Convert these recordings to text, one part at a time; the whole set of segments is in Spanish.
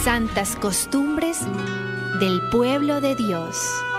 Santas costumbres del pueblo de Dios.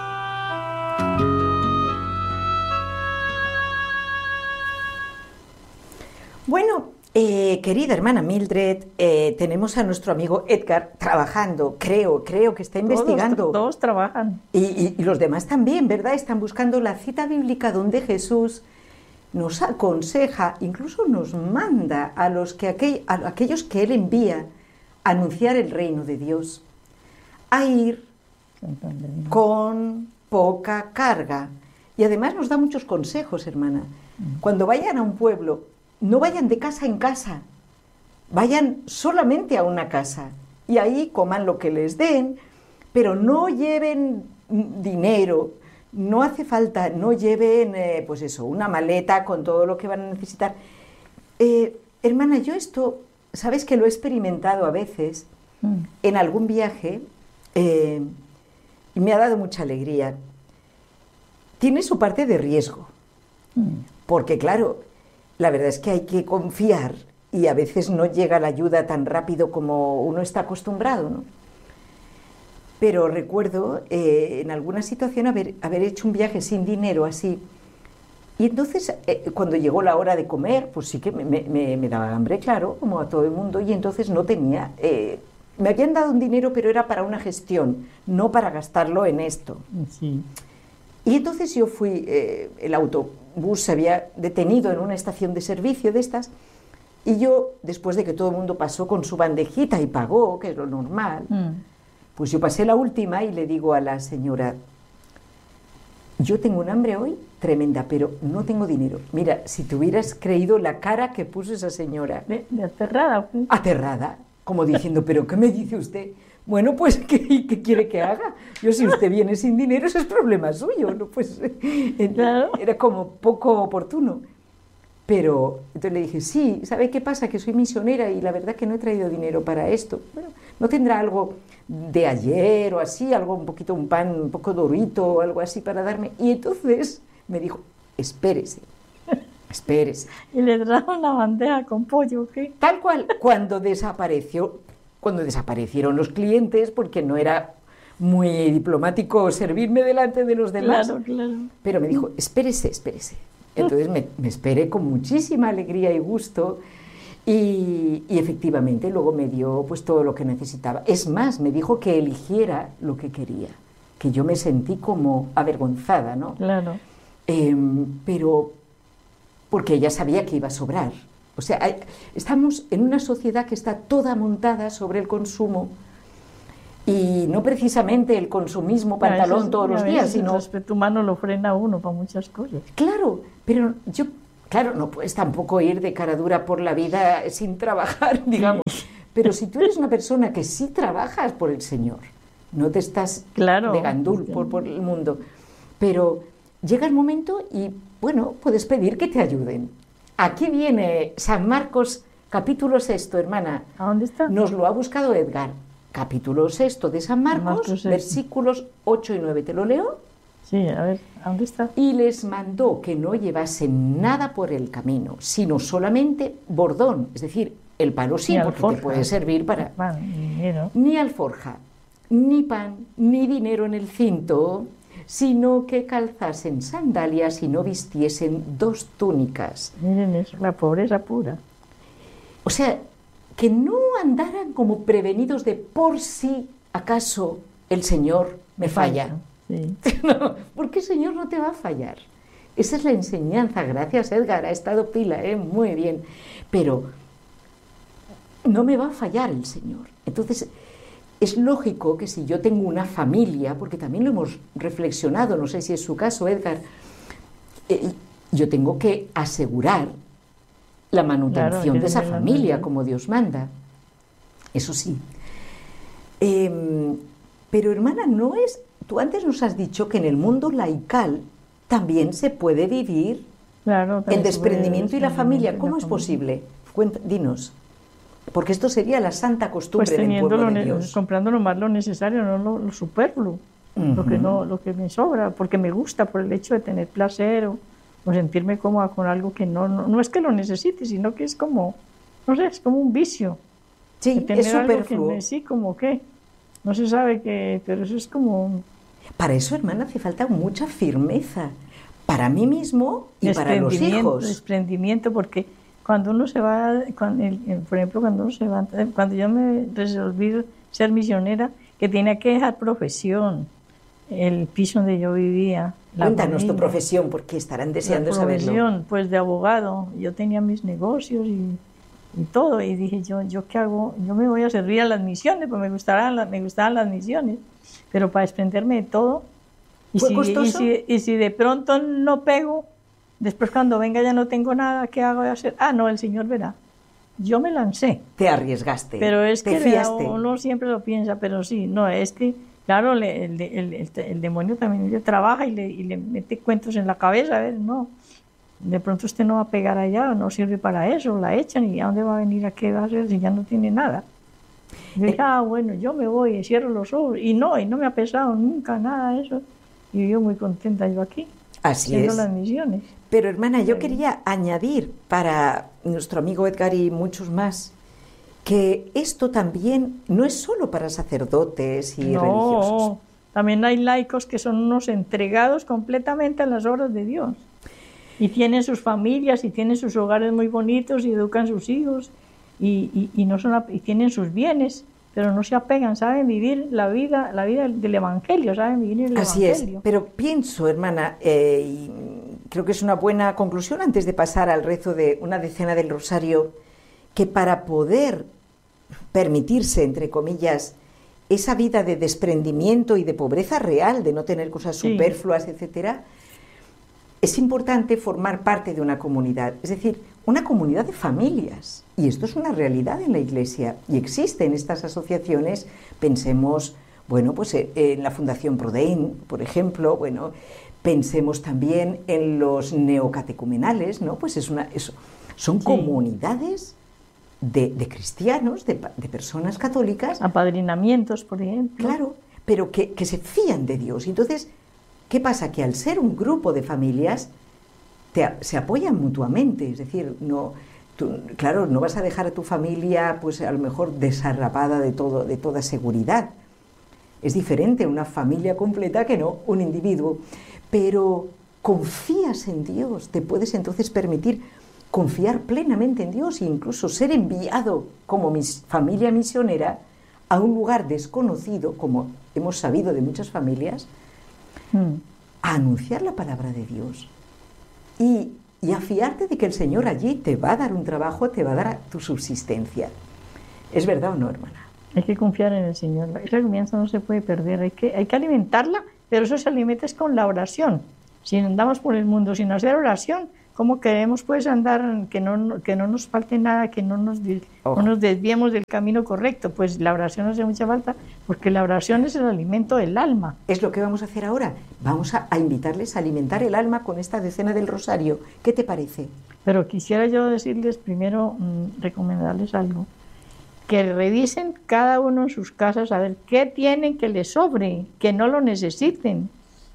Bueno, querida hermana Mildred, tenemos a nuestro amigo Edgar trabajando, creo que está investigando. Todos trabajan. Y los demás también, ¿verdad? Están buscando la cita bíblica donde Jesús nos aconseja, incluso nos manda a aquellos que Él envía a anunciar el reino de Dios, a ir con poca carga. Y además nos da muchos consejos, hermana. Cuando vayan a un pueblo, no vayan de casa en casa, vayan solamente a una casa y ahí coman lo que les den, pero no lleven dinero, no hace falta, no lleven, pues eso, una maleta con todo lo que van a necesitar. Hermana, yo esto, sabes que lo he experimentado a veces en algún viaje y me ha dado mucha alegría. Tiene su parte de riesgo, porque claro, la verdad es que hay que confiar y a veces no llega la ayuda tan rápido como uno está acostumbrado, ¿no? Pero recuerdo en alguna situación haber hecho un viaje sin dinero así. Y entonces cuando llegó la hora de comer, pues sí que me daba hambre, claro, como a todo el mundo, y entonces no tenía... me habían dado un dinero, pero era para una gestión, no para gastarlo en esto. Sí. Y entonces yo fui, el autobús se había detenido en una estación de servicio de estas, y yo, después de que todo el mundo pasó con su bandejita y pagó, que es lo normal, pues yo pasé la última y le digo a la señora, yo tengo un hambre hoy tremenda, pero no tengo dinero. Mira, si te hubieras creído la cara que puso esa señora. ¿De aterrada? Aterrada, como diciendo, ¿pero qué me dice usted? Bueno, pues, ¿qué quiere que haga? Yo, si usted viene sin dinero, eso es problema suyo, ¿no? Pues claro. Era como poco oportuno. Pero entonces le dije, sí, ¿sabe qué pasa? Que soy misionera y la verdad que no he traído dinero para esto. Bueno, ¿no tendrá algo de ayer o así, algo un poquito, un pan un poco durito o algo así para darme? Y entonces me dijo, espérese. Y le trajo una bandeja con pollo, ¿qué? Tal cual, cuando desaparecieron los clientes, porque no era muy diplomático servirme delante de los demás. Claro. Pero me dijo, espérese. Entonces me esperé con muchísima alegría y gusto y efectivamente luego me dio pues todo lo que necesitaba. Es más, me dijo que eligiera lo que quería, que yo me sentí como avergonzada, ¿no? Claro. Pero porque ella sabía que iba a sobrar. O sea, estamos en una sociedad que está toda montada sobre el consumo y no precisamente el consumismo pantalón todos los días, sino... El respeto humano lo frena a uno para muchas cosas. Claro, pero yo... Claro, no puedes tampoco ir de cara dura por la vida sin trabajar, digamos. Pero si tú eres una persona que sí trabajas por el Señor, no te estás de gandul por el mundo, pero llega el momento y, bueno, puedes pedir que te ayuden. Aquí viene San Marcos, capítulo 6, hermana. ¿A dónde está? Nos lo ha buscado Edgar. Capítulo 6 de San Marcos, versículos 8 y 9. ¿Te lo leo? Sí, a ver, ¿a dónde está? Y les mandó que no llevasen nada por el camino, sino solamente bordón, es decir, el palo sí, porque te puede servir para... Ni alforja, ni pan, ni dinero en el cinto, sino que calzasen sandalias y no vistiesen 2 túnicas. Miren eso, la pobreza pura. O sea, que no andaran como prevenidos de por si acaso el Señor me falla. Sí. No, porque el Señor no te va a fallar. Esa es la enseñanza. Gracias, Edgar, ha estado pila, muy bien. Pero no me va a fallar el Señor. Entonces, es lógico que si yo tengo una familia, porque también lo hemos reflexionado, no sé si es su caso, Edgar, yo tengo que asegurar la manutención de esa familia como Dios manda. Eso sí. Pero, hermana, no es... Tú antes nos has dicho que en el mundo laical también se puede vivir el desprendimiento y la familia. ¿Cómo es posible? Dinos. Porque esto sería la santa costumbre del pueblo de Dios. Comprando nomás lo necesario, no lo superfluo, lo que me sobra, porque me gusta, por el hecho de tener placer o sentirme cómoda con algo que no es que lo necesite, sino que es como, no sé, es como un vicio. Sí, tener es algo superfluo. que sí, como que no se sabe qué, pero eso es como Para eso, hermana, hace falta mucha firmeza. Para mí mismo y para los hijos. desprendimiento, porque cuando uno se va, por ejemplo, cuando uno se va, cuando yo me resolví ser misionera, que tenía que dejar profesión, el piso donde yo vivía. Cuéntanos tu profesión, porque estarán deseando saberlo. Pues de abogado. Yo tenía mis negocios y todo, y dije yo ¿qué hago? Yo me voy a servir a las misiones, pues me gustaban las misiones, pero para desprenderme de todo. ¿Fue costoso? Y si de pronto no pego, después cuando venga ya no tengo nada, ¿qué hago de hacer? Ah, no, el Señor verá. Yo me lancé. Te arriesgaste. Pero es te que fiaste. uno siempre lo piensa, pero sí, no, es que, claro, el demonio también le trabaja y le mete cuentos en la cabeza, a ver, no. De pronto usted no va a pegar allá, no sirve para eso, la echan y ¿a dónde va a venir? ¿A qué va a hacer si ya no tiene nada? Yo dije, bueno, yo me voy y cierro los ojos. Y no me ha pesado nunca nada eso. Y yo muy contenta yo aquí, haciendo las misiones. Pero hermana, yo quería añadir para nuestro amigo Edgar y muchos más, que esto también no es solo para sacerdotes y religiosos. También hay laicos que son unos entregados completamente a las obras de Dios. Y tienen sus familias y tienen sus hogares muy bonitos y educan sus hijos y tienen sus bienes, pero no se apegan, saben vivir la vida del Evangelio, saben vivir el Así Evangelio. Es, pero pienso, hermana, y creo que es una buena conclusión antes de pasar al rezo de una decena del rosario, que para poder permitirse, entre comillas, esa vida de desprendimiento y de pobreza real, de no tener cosas superfluas, etcétera, es importante formar parte de una comunidad, es decir, una comunidad de familias. Y esto es una realidad en la Iglesia. Y existen estas asociaciones, pensemos, bueno, pues en la Fundación Prodein, por ejemplo, bueno, pensemos también en los neocatecumenales, ¿no? Pues son comunidades de cristianos, de personas católicas. Apadrinamientos, por ejemplo. Claro, pero que se fían de Dios. Y entonces, ¿qué pasa? Que al ser un grupo de familias se apoyan mutuamente, es decir, claro, no vas a dejar a tu familia pues a lo mejor desarrapada de toda seguridad. Es diferente una familia completa que no un individuo, pero confías en Dios, te puedes entonces permitir confiar plenamente en Dios e incluso ser enviado como familia misionera a un lugar desconocido, como hemos sabido de muchas familias, a anunciar la palabra de Dios y a fiarte de que el Señor allí te va a dar un trabajo, te va a dar tu subsistencia. ¿Es verdad o no, hermana? Hay que confiar en el Señor. Esa confianza no se puede perder, hay que alimentarla, pero eso se alimenta es con la oración. Si andamos por el mundo sin hacer oración, ¿cómo queremos pues andar, que no nos falte nada, que no nos desviemos del camino correcto? Pues la oración hace mucha falta, porque la oración es el alimento del alma. Es lo que vamos a hacer ahora. Vamos a invitarles a alimentar el alma con esta decena del rosario. ¿Qué te parece? Pero quisiera yo decirles primero, recomendarles algo. Que revisen cada uno en sus casas a ver qué tienen que les sobre, que no lo necesiten.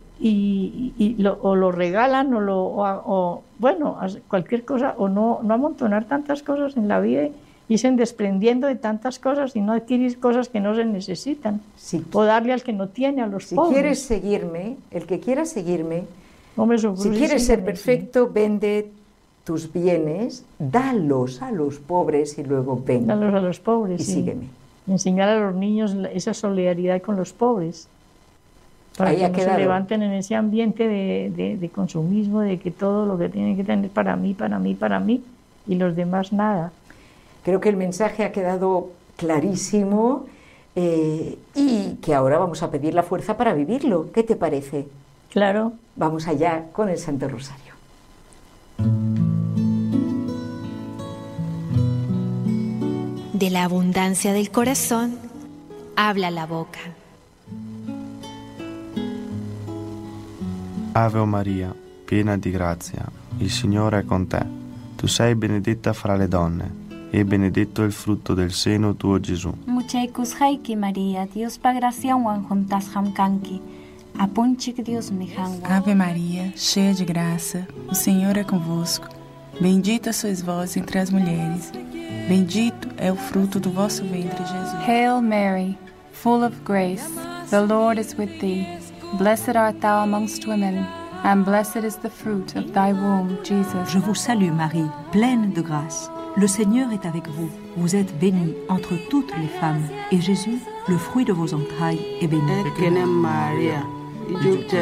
O lo regalan o cualquier cosa, o no amontonar tantas cosas en la vida, irse desprendiendo de tantas cosas y no adquirir cosas que no se necesitan, o darle al que no tiene, a los pobres. Si quieres seguirme, el que quiera seguirme, si si quieres ser perfecto, vende tus bienes, dalos a los pobres y luego ven. Dalos a los pobres, y sígueme. Enseñar a los niños esa solidaridad con los pobres. Para que no se levanten en ese ambiente de consumismo, de que todo lo que tienen que tener para mí, y los demás nada. Creo que el mensaje ha quedado clarísimo y que ahora vamos a pedir la fuerza para vivirlo. ¿Qué te parece? Claro. Vamos allá con el Santo Rosario. De la abundancia del corazón, habla la boca. Ave Maria, piena di grazia, il Signore è con te. Tu sei benedetta fra le donne, e benedetto è il frutto del seno tuo Gesù. Muchaikus haiki Maria, Dios pa gracia wan juntas hamkanki. Apunchik Dios mi hangwa. Ave Maria, cheia de graça, o Senhor é convosco. Bendita sois vós entre as mulheres, Bendito é o fruto do vosso ventre, Jesus. Hail Mary, full of grace, the Lord is with thee. Blessed art thou amongst women, and blessed is the fruit of thy womb, Jesus. Je vous salue Marie, pleine de grâce. Le Seigneur est avec vous. Vous êtes bénie entre toutes les femmes, et Jésus, le fruit de vos entrailles, est béni.